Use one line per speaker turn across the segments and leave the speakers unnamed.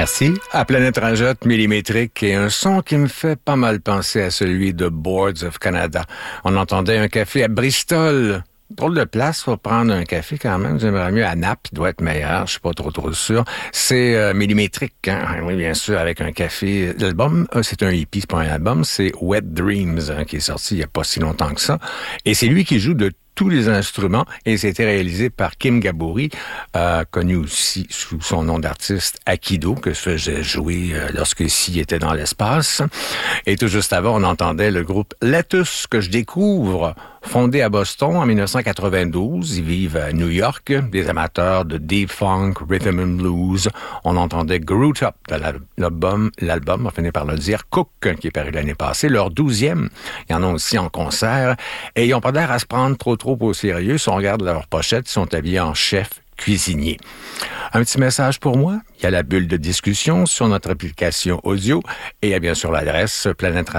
Merci. À Planète Rajotte, millimétrique et un son qui me fait pas mal penser à celui de Boards of Canada. On entendait un café à Bristol. Drôle de place pour prendre un café quand même. J'aimerais mieux à Naples, il doit être meilleur. Je suis pas trop sûr. C'est millimétrique, hein? Oui, bien sûr, avec un café. L'album, c'est un hippie, c'est pas un album. C'est Wet Dreams, hein, qui est sorti il y a pas si longtemps que ça. Et c'est lui qui joue de tous les instruments et c'était réalisé par Kim Gabouri, connu aussi sous son nom d'artiste Akido, que je faisais jouer lorsque Sy était dans l'espace. Et tout juste avant, on entendait le groupe Lettuce, que je découvre, fondé à Boston en 1992. Ils vivent à New York, des amateurs de deep funk, rhythm and blues. On entendait Groot Up de l'album, on finit par le dire, Cook, qui est paru l'année passée, leur 12e. Il y en a aussi en concert. Et ils n'ont pas l'air à se prendre trop au sérieux. Si on regarde leur pochette, ils sont habillés en chef cuisinier. Un petit message pour moi. Il y a la bulle de discussion sur notre application audio et il y a bien sûr l'adresse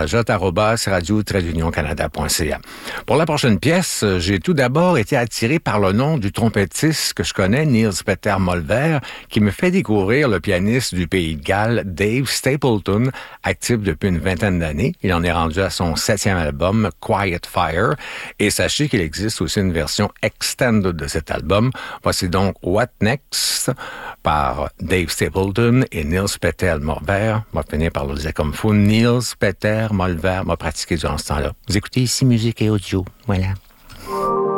planetrajotte@radio-canada.ca. Pour la prochaine pièce, j'ai tout d'abord été attiré par le nom du trompettiste que je connais, Niels Peter Molver, qui me fait découvrir le pianiste du Pays de Galles, Dave Stapleton, actif depuis une vingtaine d'années. Il en est rendu à son 7e album, Quiet Fire. Et sachez qu'il existe aussi une version extended de cet album. Voici donc What Next par Dave Stapleton et Niels Peter Molver. M'a fini par le dire comme fou. Niels Peter Molver m'a pratiqué durant ce temps-là. Vous écoutez ici Musique et Audio. Voilà.